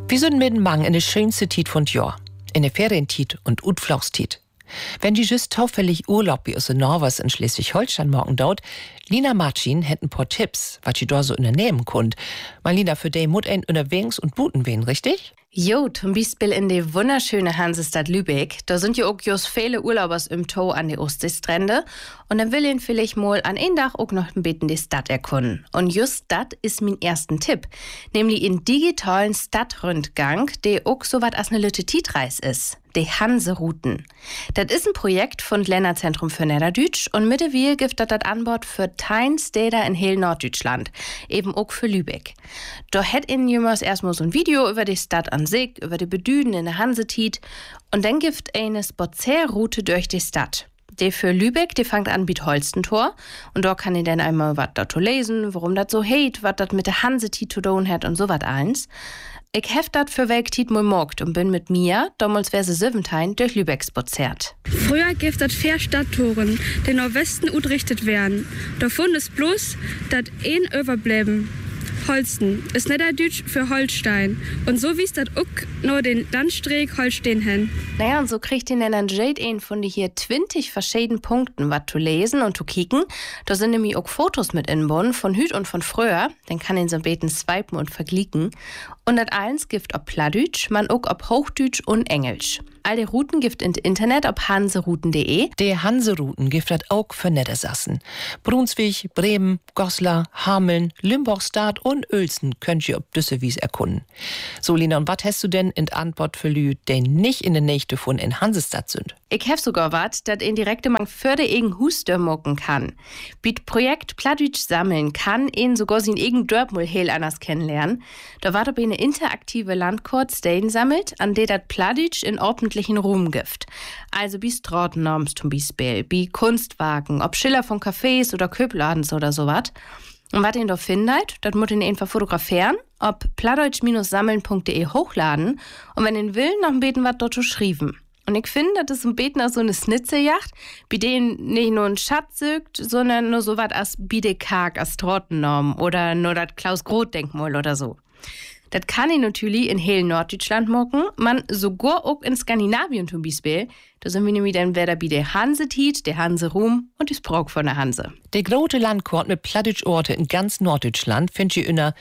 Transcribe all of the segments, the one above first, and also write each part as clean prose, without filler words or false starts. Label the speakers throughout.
Speaker 1: Wir sind mit dem Mang in der schönste Zeit von Jahr, in der Ferientit und Utflugszeit. Wenn die just taufällig Urlaub wie aus Norwers in Schleswig-Holstein morgen dauert, Lina Marcin hätten ein paar Tipps, was sie da so unternehmen könnt. Lina, für die muss ein unterwegs und buten wen, richtig?
Speaker 2: Jo, zum Beispiel in die wunderschöne Hansestadt Lübeck. Da sind ja auch just viele Urlaubers im Tau an die Ostseestrände. Und dann will ihn vielleicht mal an einem Tag auch noch ein bisschen die Stadt erkunden. Und just das ist mein ersten Tipp. Nämlich in digitalen Stadtrundgang, der auch so was als eine Lütte Tietreis ist. Die Hanserouten. Das ist ein Projekt von Länderzentrum für Niederdütsch und mittlerweile gibt das an Bord für 10 Städte in heel Norddeutschland, eben auch für Lübeck. Da hätt in jemals erstmal so ein Video über die Stadt an sich, über die Bedüden in der Hansetit und dann gibt eine Spazierroute durch die Stadt. Die für Lübeck, die fängt an mit Holstentor und da kann ich dann einmal was dazu lesen, warum das so heit, was das mit der Hansetit zu tun hat und so was eins. Ich hef dat für Welktit mal mogt und bin mit mir, damals wäre sie 17, durch Lübeck spaziert.
Speaker 3: Früher gibt das 4 Stadttoren, die nach Westen utgerichtet werden. Davon ist bloß, dass ein überbleiben. Holsten ist Niederdütsch für Holstein. Und so wies das auch nur den Landstreek Holstein hin.
Speaker 2: Naja, und so kriegt ihr dann Jade ein von die hier 20 verschiedenen Punkten, was zu lesen und zu kicken. Da sind nämlich auch Fotos mit inbun, von Hüt und von früher. Dann kann ihn so beten swipen und vergleichen. Und das eins gibt ob Plattdütsch, man auch ob Hochdütsch und Englisch. All die Routen gibt ins Internet ob hanserouten.de.
Speaker 1: Die Hanserouten gibt das auch für Niedersassen. Brunswick, Bremen, Goslar, Hameln, Limburg-Stad und Uelzen könnt ihr ob Düssewies erkunden. So, Lina, und was hast du denn in Antwort für Lü, die nicht in der Nächte von in Hansestadt sind?
Speaker 2: Ich hef sogar was, dat in direkte man für de egen Huster mucken kann. Biet Projekt Plattdütsch sammeln kann ihn sogar sin egen Dörpmul heel anders kennenlernen. Da war dabei eine interaktive Landkort-Stellen sammelt, an der dat Plattdütsch in ordentlichen Ruhm gibt. Also wie Straßennorms zum Beispiel, wie Kunstwagen, ob Schiller von Cafés oder Köbladens oder sowas. Und was ihn da findet, das muss ihn einfach fotografieren, ob plattdeutsch-sammeln.de hochladen und wenn ihn will, noch ein Beten was dort schreiben. Und ich finde, das ist ein Beten als so eine Schnitzeljagd, bei denen nicht nur ein Schatz sögt, sondern nur so was als Biedekarg, als Trottennorm oder nur das Klaus-Groth-Denkmal oder so. Das kann ich natürlich in heel Norddeutschland machen, man sogar auch in Skandinavien zum Beispiel. Da sind wir nämlich dann wieder bei der Hansetit, der Hanseruhm und das Sprog von der Hanse.
Speaker 1: Der große Landkort mit Plattdeutsch-Orte in ganz Norddeutschland findet ihr unter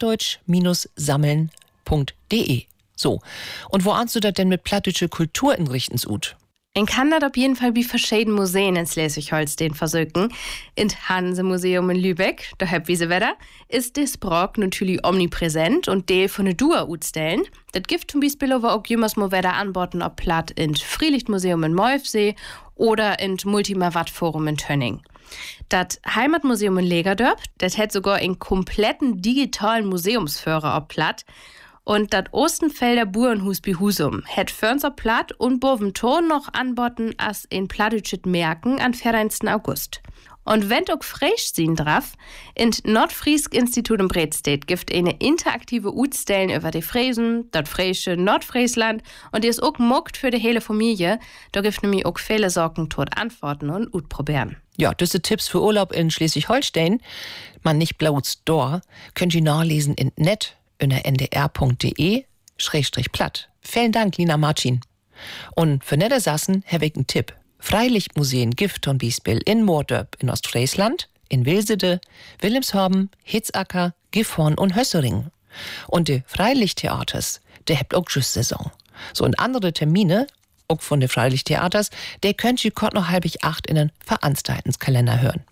Speaker 1: plattdeutsch-sammeln.de. So, und wo ahnst du das denn mit plattdeutsche Kultur in Richtensut?
Speaker 2: Ich kann das auf jeden Fall wie verschiedene Museen in Schleswig-Holstein versuchen. In Hanse-Museum in Lübeck, da hab wie sie wieder, ist das Sprog natürlich omnipräsent und der von der Dua utstellen. Das gibt zum Beispiel aber auch jemals mal wieder anboten, ob platt in Freilichtmuseum in Molfsee oder in Multimavat-Forum in Tönning. Das Heimatmuseum in Legerdörp, das hat sogar einen kompletten digitalen Museumsführer ob platt. Und das Ostenfelder Burenhus bei Husum hat Förnser Platt und Boventon noch anboten als in Plattdütschet Merken an 14. August. Und wenn auch frisch sind drauf, in Nordfriesk Institut in Bredstedt gibt eine interaktive Utstellen über die Fräsen, das fräische Nordfriesland und die ist auch mogt für die hele Familie. Da gibt nämlich auch viele Sorgen tot antworten und utprobieren.
Speaker 1: Ja, diese Tipps für Urlaub in Schleswig-Holstein, man nicht blauts Dor, könnt ihr nachlesen in net unter ndr.de/platt. Vielen Dank, Lina Marcin. Und für Niedersassen habe ich einen Tipp. Freilichtmuseen gibt zum Beispiel in Moordorp in Ostfriesland, in Wilsede, Wilhelmshaven, Hitzacker, Gifhorn und Hössering. Und die Freilichttheaters, der habt auch just Saison. So, und andere Termine, auch von den Freilichttheaters, der könnt ihr noch 7:30 in den Veranstaltungskalender hören.